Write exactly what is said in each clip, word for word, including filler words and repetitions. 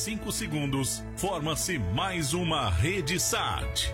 cinco segundos, forma-se mais uma Rede S A T.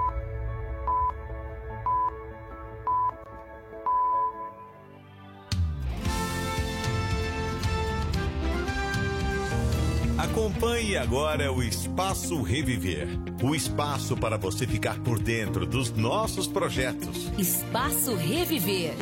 Acompanhe agora o Espaço Reviver, o espaço para você ficar por dentro dos nossos projetos. Espaço Reviver.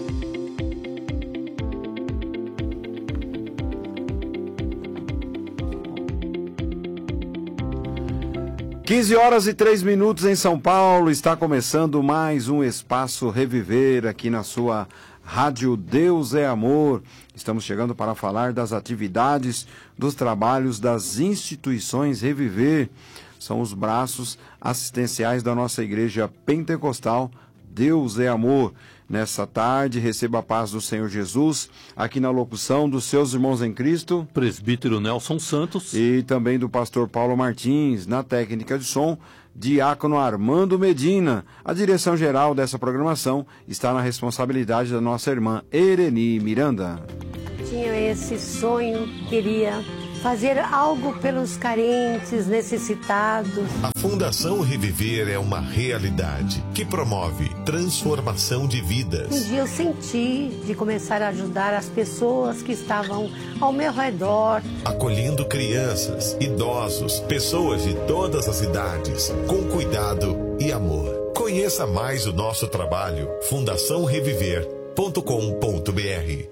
quinze horas e três minutos em São Paulo, está começando mais um Espaço Reviver aqui na sua Rádio Deus é Amor. Estamos chegando para falar das atividades, dos trabalhos das instituições Reviver. São os braços assistenciais da nossa igreja pentecostal Deus é Amor. Nessa tarde, receba a paz do Senhor Jesus, aqui na locução dos seus irmãos em Cristo, presbítero Nelson Santos, e também do pastor Paulo Martins, na técnica de som, diácono Armando Medina. A direção geral dessa programação está na responsabilidade da nossa irmã Ereni Miranda. Tinha esse sonho, queria fazer algo pelos carentes, necessitados. A Fundação Reviver é uma realidade que promove transformação de vidas. Um dia eu senti de começar a ajudar as pessoas que estavam ao meu redor. Acolhendo crianças, idosos, pessoas de todas as idades, com cuidado e amor. Conheça mais o nosso trabalho, fundação reviver ponto com ponto b r.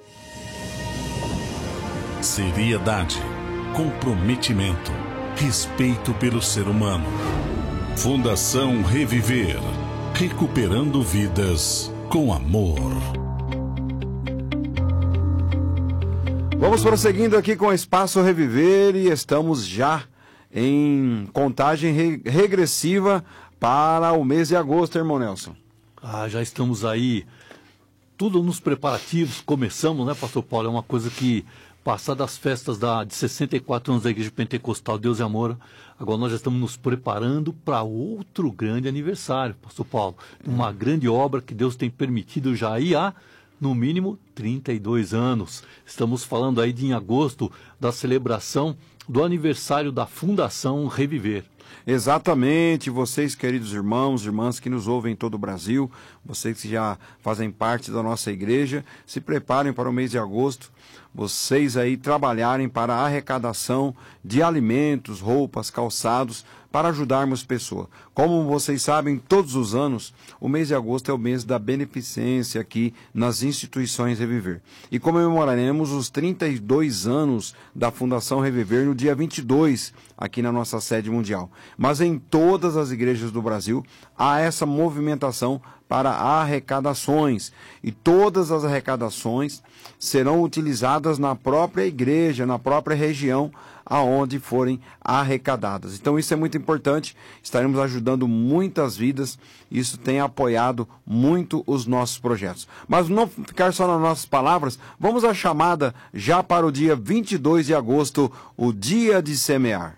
Seriedade, comprometimento, respeito pelo ser humano. Fundação Reviver, recuperando vidas com amor. Vamos prosseguindo aqui com o Espaço Reviver e estamos já em contagem re- regressiva para o mês de agosto, irmão Nelson. Ah, já estamos aí, tudo nos preparativos, começamos, né, pastor Paulo? É uma coisa que, passadas as festas da, de sessenta e quatro anos da Igreja Pentecostal Deus é Amor, agora nós já estamos nos preparando para outro grande aniversário, pastor Paulo. Uma grande obra que Deus tem permitido já aí há, no mínimo, trinta e dois anos. Estamos falando aí de em agosto da celebração do aniversário da Fundação Reviver. Exatamente, vocês queridos irmãos, irmãs que nos ouvem em todo o Brasil, vocês que já fazem parte da nossa igreja, se preparem para o mês de agosto, vocês aí trabalharem para a arrecadação de alimentos, roupas, calçados, para ajudarmos pessoas. Como vocês sabem, todos os anos, o mês de agosto é o mês da beneficência aqui nas instituições Reviver. E comemoraremos os trinta e dois anos da Fundação Reviver no dia vinte e dois, aqui na nossa sede mundial. Mas em todas as igrejas do Brasil, há essa movimentação para arrecadações. E todas as arrecadações serão utilizadas na própria igreja, na própria região, aonde forem arrecadadas. Então isso é muito importante, estaremos ajudando muitas vidas, isso tem apoiado muito os nossos projetos. Mas não ficar só nas nossas palavras, vamos à chamada já para o dia vinte e dois de agosto, o dia de semear.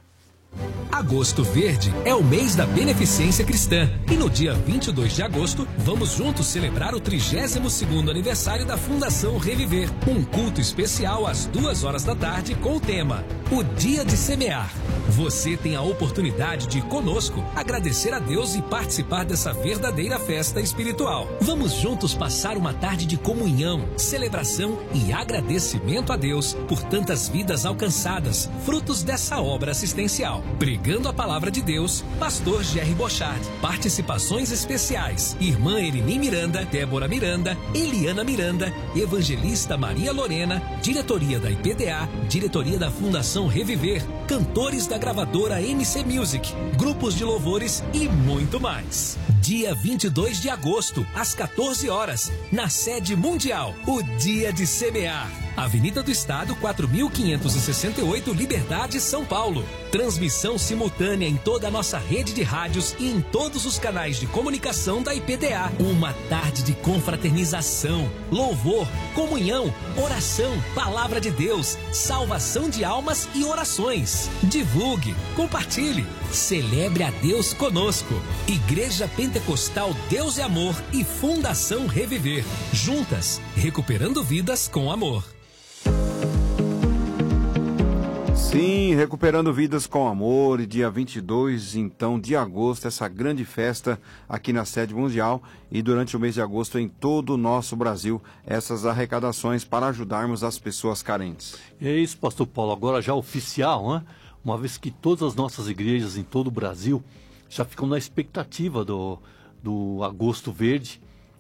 Agosto Verde é o mês da beneficência cristã e no dia vinte e dois de agosto vamos juntos celebrar o trigésimo segundo aniversário da Fundação Reviver. Um culto especial às duas horas da tarde com o tema O Dia de Semear. Você tem a oportunidade de conosco agradecer a Deus e participar dessa verdadeira festa espiritual. Vamos juntos passar uma tarde de comunhão, celebração e agradecimento a Deus por tantas vidas alcançadas, frutos dessa obra assistencial. Pregando a palavra de Deus, pastor Jerry Bochard. Participações especiais: irmã Ereni Miranda, Débora Miranda, Eliana Miranda, evangelista Maria Lorena, diretoria da I P D A, diretoria da Fundação Reviver, cantores da gravadora M C Music, grupos de louvores e muito mais. Dia vinte e dois de agosto, às quatorze horas, na sede mundial, o Dia de Semear. Avenida do Estado, quatro mil quinhentos e sessenta e oito, Liberdade, São Paulo. Transmissão simultânea em toda a nossa rede de rádios e em todos os canais de comunicação da I P D A. Uma tarde de confraternização, louvor, comunhão, oração, palavra de Deus, salvação de almas e orações. Divulgue, compartilhe, celebre a Deus conosco. Igreja Pentecostal Deus é Amor e Fundação Reviver. Juntas, recuperando vidas com amor. Sim, Recuperando Vidas com Amor, e dia vinte e dois, então, de agosto, essa grande festa aqui na sede mundial e durante o mês de agosto em todo o nosso Brasil, essas arrecadações para ajudarmos as pessoas carentes. É isso, pastor Paulo, agora já oficial, né? Uma vez que todas as nossas igrejas em todo o Brasil já ficam na expectativa do, do Agosto Verde,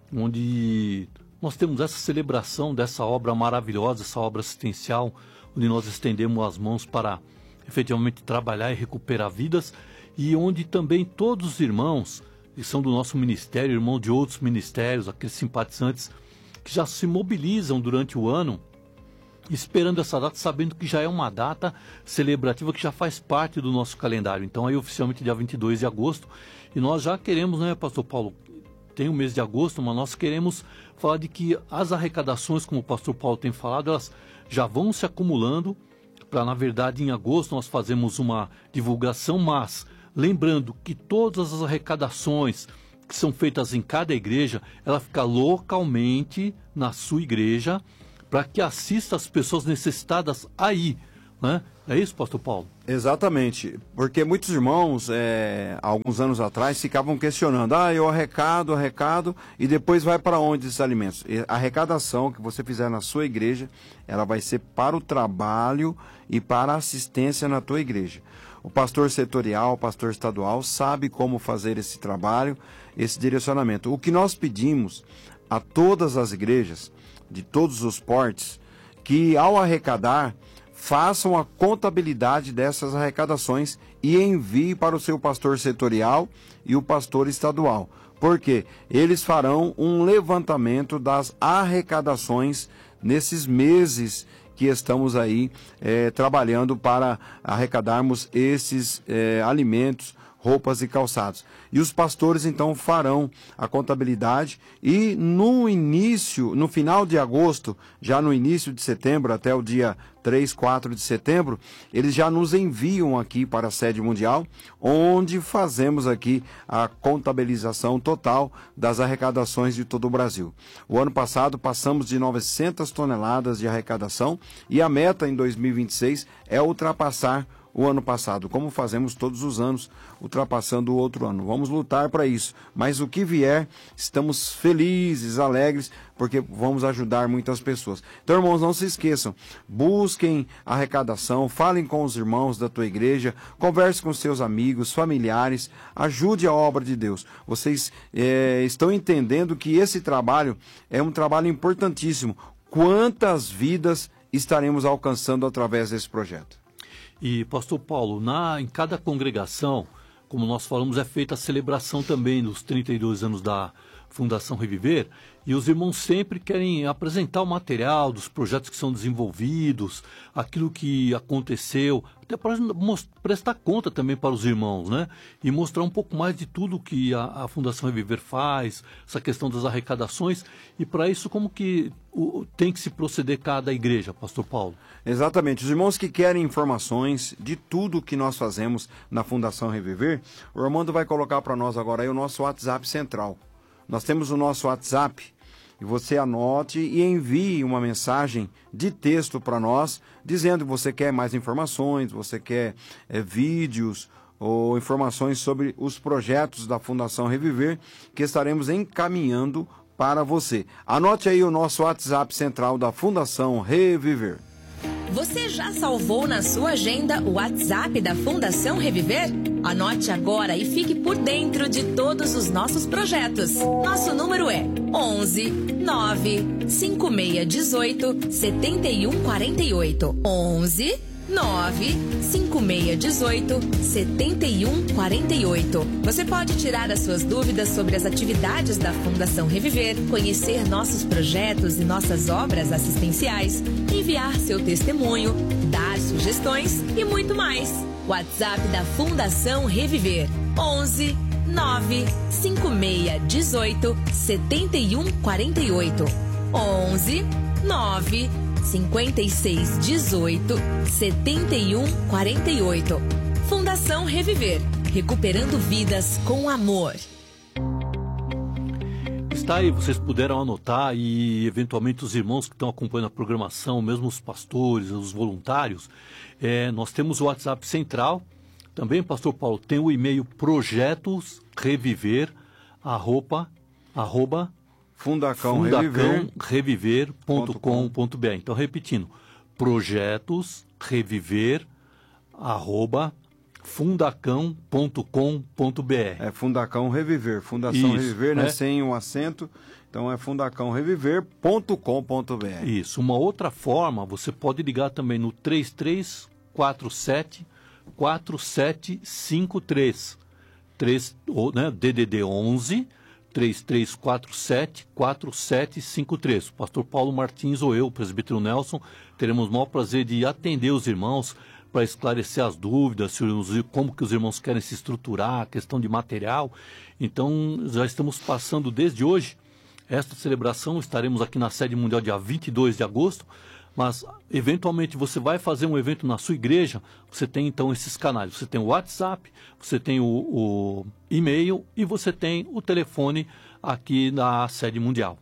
onde nós temos essa celebração dessa obra maravilhosa, essa obra assistencial, onde nós estendemos as mãos para efetivamente trabalhar e recuperar vidas, e onde também todos os irmãos que são do nosso ministério, irmãos de outros ministérios, aqueles simpatizantes que já se mobilizam durante o ano, esperando essa data, sabendo que já é uma data celebrativa que já faz parte do nosso calendário. Então aí oficialmente dia vinte e dois de agosto, e nós já queremos, né, pastor Paulo, tem o mês de agosto, mas nós queremos falar de que as arrecadações, como o pastor Paulo tem falado, elas já vão se acumulando para, na verdade, em agosto nós fazemos uma divulgação, mas lembrando que todas as arrecadações que são feitas em cada igreja, ela fica localmente na sua igreja, para que assista as pessoas necessitadas aí, né? É isso, pastor Paulo? Exatamente, porque muitos irmãos, é, alguns anos atrás, ficavam questionando, ah, eu arrecado, arrecado, e depois vai para onde esses alimentos? E a arrecadação que você fizer na sua igreja, ela vai ser para o trabalho e para a assistência na tua igreja. O pastor setorial, o pastor estadual, sabe como fazer esse trabalho, esse direcionamento. O que nós pedimos a todas as igrejas, de todos os portes, que ao arrecadar, façam a contabilidade dessas arrecadações e envie para o seu pastor setorial e o pastor estadual. Porque eles farão um levantamento das arrecadações nesses meses que estamos aí eh, trabalhando para arrecadarmos esses eh, alimentos, roupas e calçados. E os pastores então farão a contabilidade e no início, no final de agosto, já no início de setembro, até o dia três, quatro de setembro, eles já nos enviam aqui para a sede mundial, onde fazemos aqui a contabilização total das arrecadações de todo o Brasil. O ano passado passamos de novecentas toneladas de arrecadação e a meta em dois mil e vinte e seis é ultrapassar o ano passado, como fazemos todos os anos, ultrapassando o outro ano. Vamos lutar para isso, mas o que vier, estamos felizes, alegres, porque vamos ajudar muitas pessoas. Então, irmãos, não se esqueçam, busquem a arrecadação, falem com os irmãos da tua igreja, converse com seus amigos, familiares, ajude a obra de Deus. Vocês é, estão entendendo que esse trabalho é um trabalho importantíssimo. Quantas vidas estaremos alcançando através desse projeto? E, pastor Paulo, na, em cada congregação, como nós falamos, é feita a celebração também dos trinta e dois anos da Fundação Reviver, e os irmãos sempre querem apresentar o material dos projetos que são desenvolvidos, aquilo que aconteceu, até para prestar conta também para os irmãos, né? E mostrar um pouco mais de tudo que a, a Fundação Reviver faz, essa questão das arrecadações, e para isso como que o, tem que se proceder cada igreja, pastor Paulo? Exatamente. Os irmãos que querem informações de tudo que nós fazemos na Fundação Reviver, o Armando vai colocar para nós agora aí o nosso WhatsApp central. Nós temos o nosso WhatsApp, e você anote e envie uma mensagem de texto para nós, dizendo que você quer mais informações, você quer é, vídeos ou informações sobre os projetos da Fundação Reviver, que estaremos encaminhando para você. Anote aí o nosso WhatsApp central da Fundação Reviver. Você já salvou na sua agenda o WhatsApp da Fundação Reviver? Anote agora e fique por dentro de todos os nossos projetos. Nosso número é onze nove cinco seis um oito sete um quatro oito. onze nove cinco seis um oito sete um quatro oito. Você pode tirar as suas dúvidas sobre as atividades da Fundação Reviver, conhecer nossos projetos e nossas obras assistenciais, enviar seu testemunho, dar sugestões e muito mais. WhatsApp da Fundação Reviver: onze nove cinco seis um oito sete um quatro oito. onze nove cinco seis um oito sete um quatro oito. Fundação Reviver, recuperando vidas com amor. está aí, vocês puderam anotar e eventualmente os irmãos que estão acompanhando a programação, mesmo os pastores, os voluntários, é, nós temos o WhatsApp central. Também, pastor Paulo, tem o e-mail projetos reviver, arroba, arroba Fundacão reviver ponto com ponto br. Então, repetindo, projetos reviver, arroba, fundacão ponto com ponto br. É Fundacão Reviver, Fundação Isso, Reviver, né? é. Sem um acento. Então é fundacão reviver ponto com ponto br. Isso. Uma outra forma, você pode ligar também no três três quatro sete quatro sete cinco três. três, né? D D D onze três três quatro sete quatro sete cinco três. O pastor Paulo Martins ou eu, o presbítero Nelson, teremos o maior prazer de atender os irmãos para esclarecer as dúvidas, como que os irmãos querem se estruturar, a questão de material. Então, já estamos passando desde hoje esta celebração, estaremos aqui na sede mundial dia vinte e dois de agosto, mas eventualmente você vai fazer um evento na sua igreja, você tem então esses canais, você tem o WhatsApp, você tem o, o e-mail e você tem o telefone aqui na sede mundial.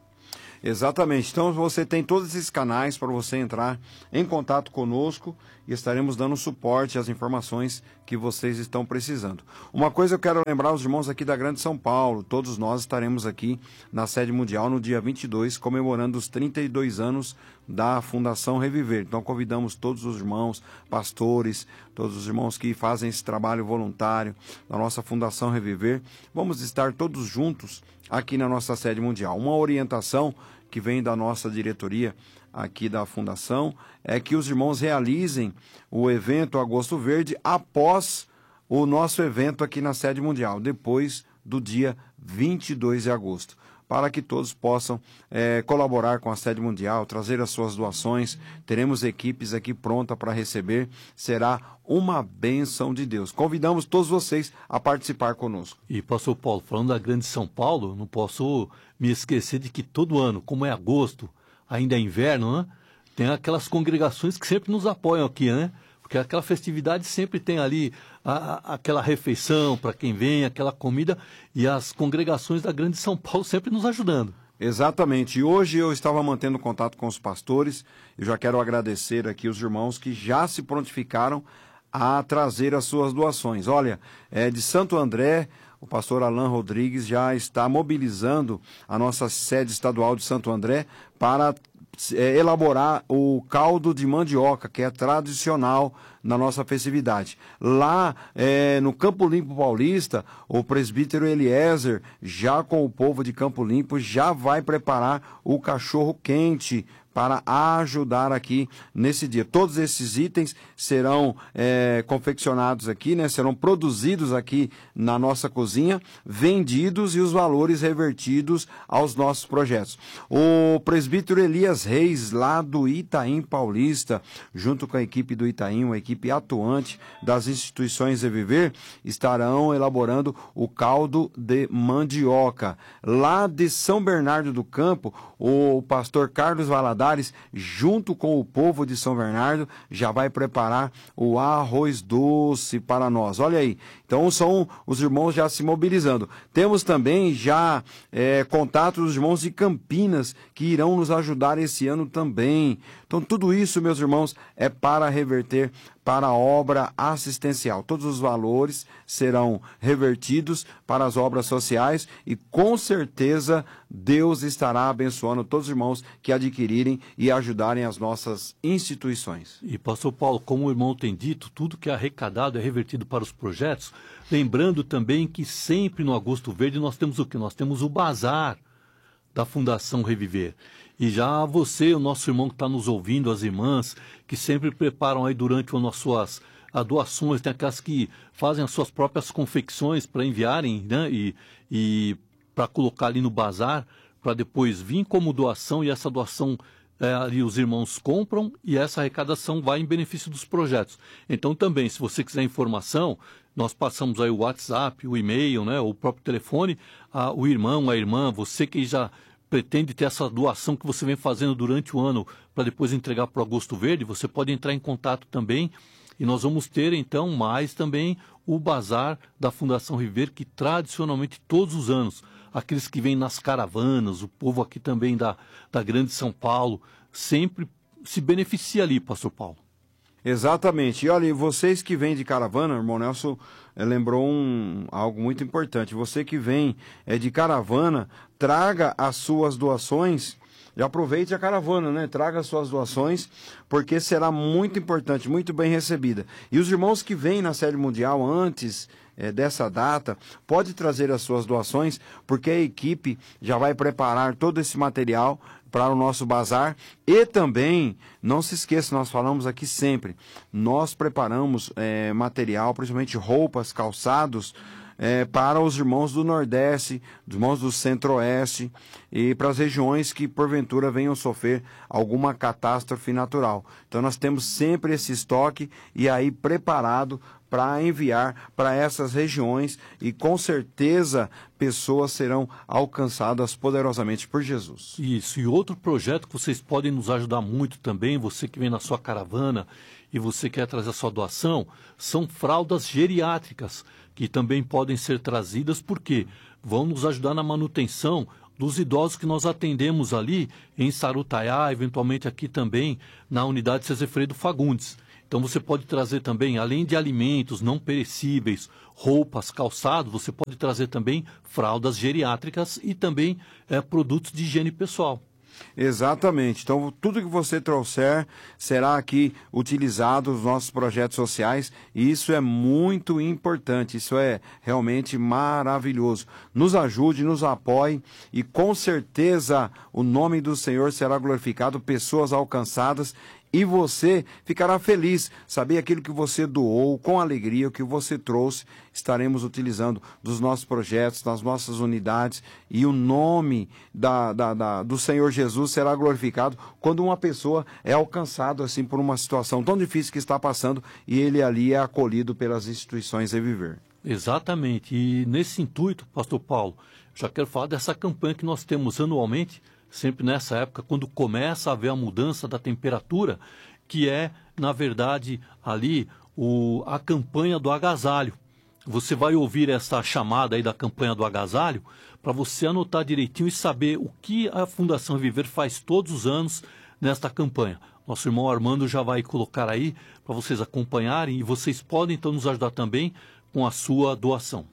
Exatamente. Então você tem todos esses canais para você entrar em contato conosco e estaremos dando suporte às informações que vocês estão precisando. Uma coisa eu quero lembrar os irmãos aqui da Grande São Paulo, todos nós estaremos aqui na sede mundial no dia vinte e dois, comemorando os trinta e dois anos da Fundação Reviver. Então convidamos todos os irmãos, pastores, todos os irmãos que fazem esse trabalho voluntário da nossa Fundação Reviver. Vamos estar todos juntos aqui na nossa sede mundial. Uma orientação que vem da nossa diretoria aqui da Fundação é que os irmãos realizem o evento Agosto Verde após o nosso evento aqui na sede mundial, depois do dia vinte e dois de agosto, para que todos possam é, colaborar com a sede mundial, trazer as suas doações. Teremos equipes aqui prontas para receber. Será uma bênção de Deus. Convidamos todos vocês a participar conosco. E, pastor Paulo, falando da Grande São Paulo, não posso me esquecer de que todo ano, como é agosto, ainda é inverno, né? Tem aquelas congregações que sempre nos apoiam aqui, né? Porque aquela festividade sempre tem ali a, a, aquela refeição para quem vem, aquela comida, e as congregações da Grande São Paulo sempre nos ajudando. Exatamente. E hoje eu estava mantendo contato com os pastores. Eu já quero agradecer aqui os irmãos que já se prontificaram a trazer as suas doações. Olha, é, de Santo André, o pastor Alain Rodrigues já está mobilizando a nossa sede estadual de Santo André para é, elaborar o caldo de mandioca, que é tradicional na nossa festividade. Lá é, no Campo Limpo Paulista, o presbítero Eliezer, já com o povo de Campo Limpo, já vai preparar o cachorro quente para ajudar aqui nesse dia. Todos esses itens serão é, confeccionados aqui, né? Serão produzidos aqui na nossa cozinha, vendidos e os valores revertidos aos nossos projetos. O presbítero Elias Reis, lá do Itaim Paulista, junto com a equipe do Itaim, uma equipe atuante das instituições Reviver, estarão elaborando o caldo de mandioca. Lá de São Bernardo do Campo, o pastor Carlos Valadares, junto com o povo de São Bernardo, já vai preparar o arroz doce para nós. Olha aí, então são os irmãos já se mobilizando. Temos também já é, contatos dos irmãos de Campinas, que irão nos ajudar esse ano também. Então tudo isso, meus irmãos, é para reverter para a obra assistencial. Todos os valores serão revertidos para as obras sociais e com certeza Deus estará abençoando todos os irmãos que adquirirem e ajudarem as nossas instituições. E pastor Paulo, como o irmão tem dito, tudo que é arrecadado é revertido para os projetos, lembrando também que sempre no Agosto Verde nós temos o que? Nós temos o bazar da Fundação Reviver. E já você, o nosso irmão que está nos ouvindo, as irmãs, que sempre preparam aí durante o ano as suas as doações, tem aquelas que fazem as suas próprias confecções para enviarem, né? E, e para colocar ali no bazar, para depois vir como doação, e essa doação é, ali os irmãos compram e essa arrecadação vai em benefício dos projetos. Então também, se você quiser informação, nós passamos aí o WhatsApp, o e-mail, né? O próprio telefone, a, o irmão, a irmã, você que já pretende ter essa doação que você vem fazendo durante o ano para depois entregar para o Agosto Verde, você pode entrar em contato também e nós vamos ter então mais também o bazar da Fundação Reviver, que tradicionalmente todos os anos aqueles que vêm nas caravanas, o povo aqui também da, da Grande São Paulo, sempre se beneficia ali, pastor Paulo. Exatamente. E olha, vocês que vêm de caravana, o irmão Nelson eh, lembrou um, algo muito importante. Você que vem é, de caravana, traga as suas doações. E aproveite a caravana, né? Traga as suas doações, porque será muito importante, muito bem recebida. E os irmãos que vêm na sede mundial antes é, dessa data, pode trazer as suas doações, porque a equipe já vai preparar todo esse material para o nosso bazar. E também, não se esqueça, nós falamos aqui sempre, nós preparamos é, material, principalmente roupas, calçados, É, para os irmãos do Nordeste, os irmãos do Centro-Oeste e para as regiões que porventura venham sofrer alguma catástrofe natural. Então nós temos sempre esse estoque e aí preparado para enviar para essas regiões e com certeza pessoas serão alcançadas poderosamente por Jesus. Isso, e outro projeto que vocês podem nos ajudar muito também, você que vem na sua caravana e você quer trazer a sua doação, são fraldas geriátricas, que também podem ser trazidas porque vão nos ajudar na manutenção dos idosos que nós atendemos ali em Sarutaiá, eventualmente aqui também na unidade Cesefredo Fagundes. Então você pode trazer também, além de alimentos não perecíveis, roupas, calçados, você pode trazer também fraldas geriátricas e também é, produtos de higiene pessoal. Exatamente. Então, tudo que você trouxer será aqui utilizado nos nossos projetos sociais e isso é muito importante, isso é realmente maravilhoso. Nos ajude, nos apoie e com certeza o nome do Senhor será glorificado, pessoas alcançadas e você ficará feliz, saber aquilo que você doou, com alegria, o que você trouxe, estaremos utilizando dos nossos projetos, das nossas unidades, e o nome da, da, da, do Senhor Jesus será glorificado quando uma pessoa é alcançada assim, por uma situação tão difícil que está passando, e ele ali é acolhido pelas instituições Reviver. Exatamente, e nesse intuito, pastor Paulo, já quero falar dessa campanha que nós temos anualmente, sempre nessa época, quando começa a haver a mudança da temperatura, que é, na verdade, ali o, a campanha do agasalho. Você vai ouvir essa chamada aí da campanha do agasalho para você anotar direitinho e saber o que a Fundação Viver faz todos os anos nesta campanha. Nosso irmão Armando já vai colocar aí para vocês acompanharem e vocês podem então nos ajudar também com a sua doação.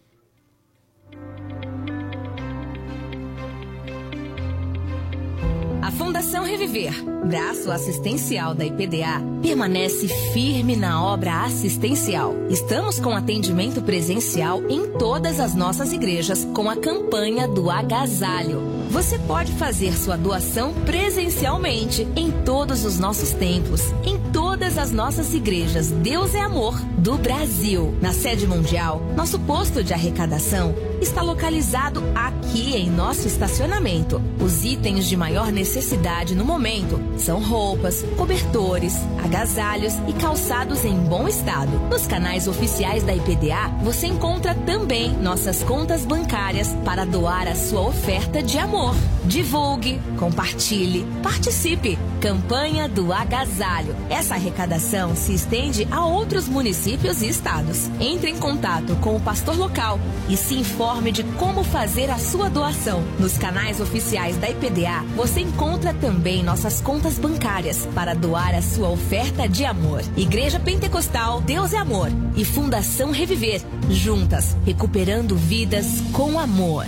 A Fundação Reviver, braço assistencial da I P D A, permanece firme na obra assistencial. Estamos com atendimento presencial em todas as nossas igrejas com a campanha do agasalho. Você pode fazer sua doação presencialmente em todos os nossos templos, em todas as nossas igrejas Deus é Amor do Brasil. Na sede mundial, nosso posto de arrecadação está localizado aqui em nosso estacionamento. Os itens de maior necessidade no momento são roupas, cobertores, agasalhos e calçados em bom estado. Nos canais oficiais da I P D A, você encontra também nossas contas bancárias para doar a sua oferta de amor. Divulgue, compartilhe, participe. Campanha do agasalho. Essa arrecadação se estende a outros municípios e estados. Entre em contato com o pastor local e se informe de como fazer a sua doação. Nos canais oficiais da I P D A, você encontra também nossas contas bancárias para doar a sua oferta de amor. Igreja Pentecostal Deus é Amor e Fundação Reviver, juntas, recuperando vidas com amor.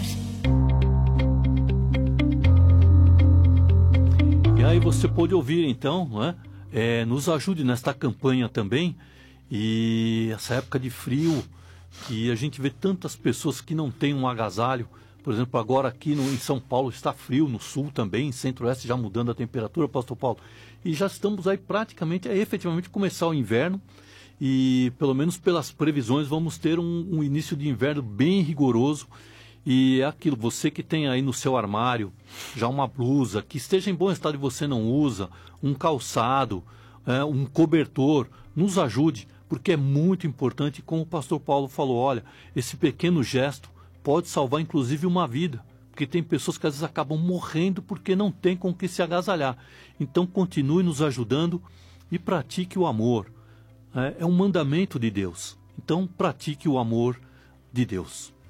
E aí você pode ouvir então, né? É, nos ajude nesta campanha também. E essa época de frio, que a gente vê tantas pessoas que não têm um agasalho. Por exemplo, agora aqui no, em São Paulo está frio, no sul também, centro-oeste já mudando a temperatura, pastor Paulo. E já estamos aí praticamente a efetivamente começar o inverno. E pelo menos pelas previsões vamos ter um, um início de inverno bem rigoroso. E é aquilo, você que tem aí no seu armário já uma blusa, que esteja em bom estado e você não usa, um calçado, é, um cobertor, nos ajude, porque é muito importante, como o pastor Paulo falou, olha, esse pequeno gesto pode salvar inclusive uma vida, porque tem pessoas que às vezes acabam morrendo porque não tem com o que se agasalhar. Então continue nos ajudando e pratique o amor. É, é um mandamento de Deus, então pratique o amor de Deus.